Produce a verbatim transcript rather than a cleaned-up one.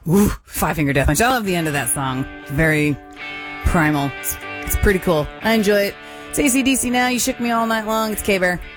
Ooh, Five Finger Death Punch. I love the end of that song. It's very primal. It's, it's pretty cool. I enjoy it. It's A C D C now. You shook me all night long. It's K-Bear.